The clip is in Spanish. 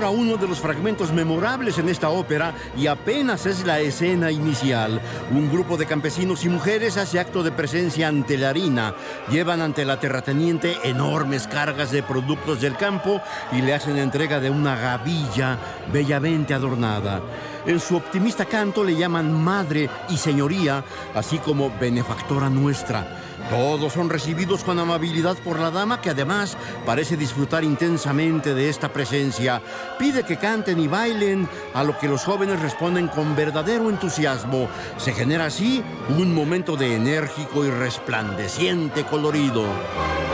llega uno de los fragmentos memorables en esta ópera y apenas es la escena inicial. Un grupo de campesinos y mujeres hace acto de presencia ante la harina. Llevan ante la terrateniente enormes cargas de productos del campo y le hacen entrega de una gavilla bellamente adornada. En su optimista canto le llaman madre y señoría, así como benefactora nuestra. Todos son recibidos con amabilidad por la dama, que además parece disfrutar intensamente de esta presencia. Pide que canten y bailen, a lo que los jóvenes responden con verdadero entusiasmo. Se genera así un momento de enérgico y resplandeciente colorido.